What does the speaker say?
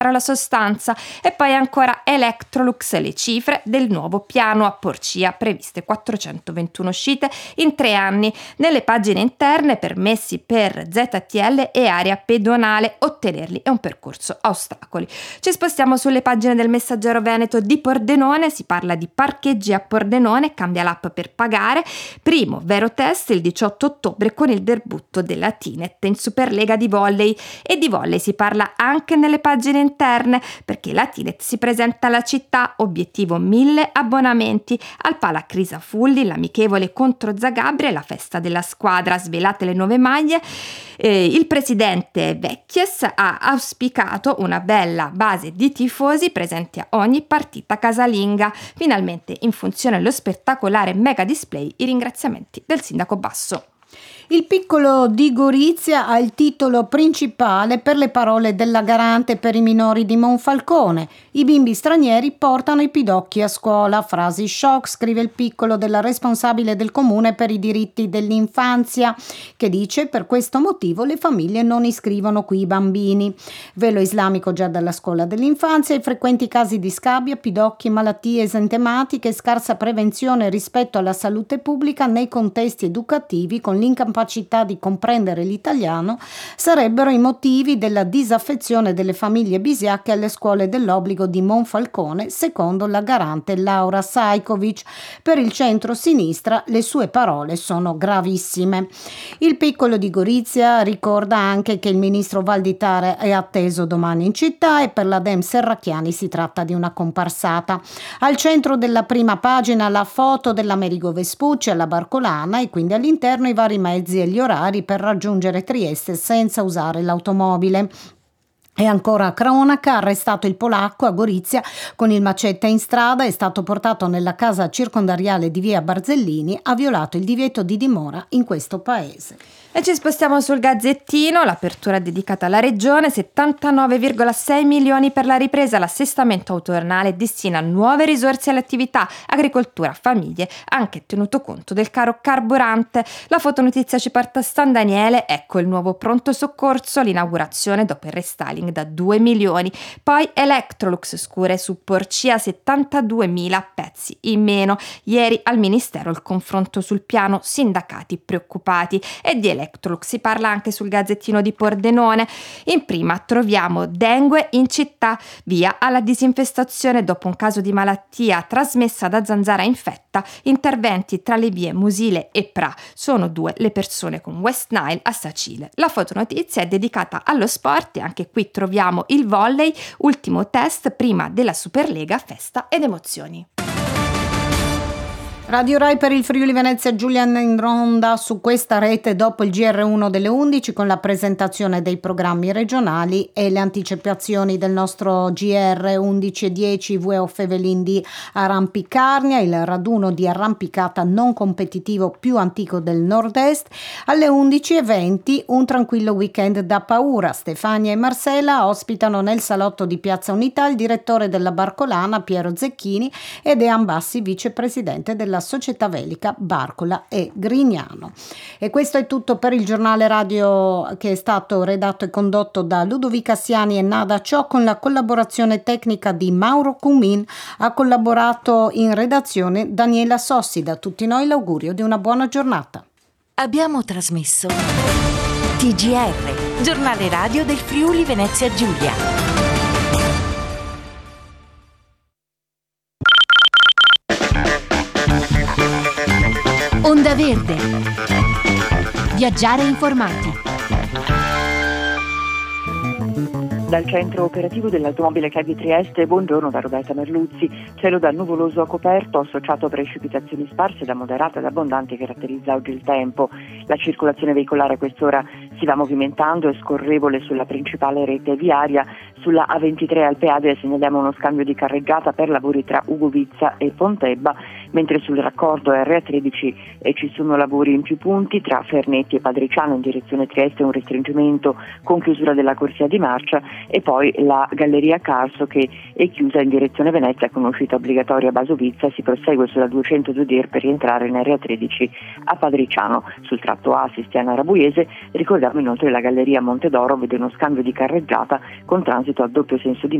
la sostanza. E poi ancora Electrolux, le cifre del nuovo piano a Porcia, previste 421 uscite in 3 anni. Nelle pagine interne, permessi per ZTL e area pedonale, ottenerli è un percorso a ostacoli. Ci spostiamo sulle pagine del Messaggero Veneto di Pordenone, si parla di parcheggi a Pordenone, cambia l'app per pagare, primo vero test il 18 ottobre con il debutto della Tinet in Superlega di volley. E di volley si parla anche nelle pagine interne, perché la Tinet si presenta alla città, obiettivo 1000 abbonamenti al Pala Crisafulli, l'amichevole contro Zagabria, la festa della squadra, svelate le 9 maglie. Il presidente Vecchies ha auspicato una bella base di tifosi presenti a ogni partita casalinga. Finalmente in funzione lo spettacolare mega display, i ringraziamenti del sindaco Basso. Il piccolo di Gorizia ha il titolo principale per le parole della garante per i minori di Monfalcone. I bimbi stranieri portano i pidocchi a scuola. Frasi shock, scrive il piccolo della responsabile del comune per i diritti dell'infanzia, che dice: per questo motivo le famiglie non iscrivono qui i bambini. Velo islamico già dalla scuola dell'infanzia, i frequenti casi di scabbia, pidocchi, malattie esentematiche e scarsa prevenzione rispetto alla salute pubblica nei contesti educativi con l'incapacità di comprendere l'italiano sarebbero i motivi della disaffezione delle famiglie bisiacche alle scuole dell'obbligo di Monfalcone, secondo la garante Laura Sajkovic. Per il centro-sinistra le sue parole sono gravissime. Il piccolo di Gorizia ricorda anche che il ministro Valditara è atteso domani in città e per la Dem Serracchiani si tratta di una comparsata. Al centro della prima pagina la foto dell'Amerigo Vespucci alla Barcolana e quindi all'interno i vari mezzi e gli orari per raggiungere Trieste senza usare l'automobile. E ancora cronaca, arrestato il polacco a Gorizia con il macete in strada, è stato portato nella casa circondariale di via Barzellini, ha violato il divieto di dimora in questo paese. E ci spostiamo sul Gazzettino, l'apertura dedicata alla regione, 79,6 milioni per la ripresa, l'assestamento autunnale destina nuove risorse alle attività, agricoltura, famiglie, anche tenuto conto del caro carburante. La fotonotizia ci porta a San Daniele, ecco il nuovo pronto soccorso, l'inaugurazione dopo il restyling da 2 milioni. Poi Electrolux scure su Porcia, 72.000 pezzi in meno. Ieri al Ministero il confronto sul piano, sindacati preoccupati. E di Electrolux si parla anche sul Gazzettino di Pordenone. In prima troviamo dengue in città, via alla disinfestazione dopo un caso di malattia trasmessa da zanzara infetta, interventi tra le vie Musile e Pra, sono 2 le persone con West Nile a Sacile. La fotonotizia è dedicata allo sport e anche qui troviamo il volley, ultimo test prima della Superlega, festa ed emozioni. Radio Rai per il Friuli Venezia Giulia in ronda su questa rete dopo il GR1 delle 11 con la presentazione dei programmi regionali e le anticipazioni del nostro GR 11:10 VO Fevelin di Arrampicarnia, il raduno di arrampicata non competitivo più antico del nord-est. Alle 11:20 un tranquillo weekend da paura. Stefania e Marcella ospitano nel salotto di Piazza Unità il direttore della Barcolana Piero Zecchini ed Dean Bassi, vicepresidente della Società Velica Barcola e Grignano. E questo è tutto per il giornale radio che è stato redatto e condotto da Ludovica Siani e Nada Ciò con la collaborazione tecnica di Mauro Cumin. Ha collaborato in redazione Daniela Sossi. Da tutti noi l'augurio di una buona giornata. Abbiamo trasmesso TGR, giornale radio del Friuli Venezia Giulia. Onda Verde. Viaggiare informati. Dal centro operativo dell'automobile CAD Trieste, buongiorno da Roberta Merluzzi. Cielo da nuvoloso a coperto, associato a precipitazioni sparse da moderate ad abbondanti, caratterizza oggi il tempo. La circolazione veicolare a quest'ora si va movimentando, è scorrevole sulla principale rete viaria. Sulla A23 Alpeade segnaliamo uno scambio di carreggiata per lavori tra Ugovizza e Pontebba, mentre sul raccordo RA13 ci sono lavori in più punti tra Fernetti e Padriciano in direzione Trieste, un restringimento con chiusura della corsia di marcia, e poi la Galleria Carso che è chiusa in direzione Venezia con uscita obbligatoria a Basovizza. Si prosegue sulla 202 Dir per rientrare in RA13 a Padriciano. Sul tratto A Sistiana Rabuiese ricordiamo inoltre la Galleria Montedoro vede uno scambio di carreggiata con transito proposito a doppio senso di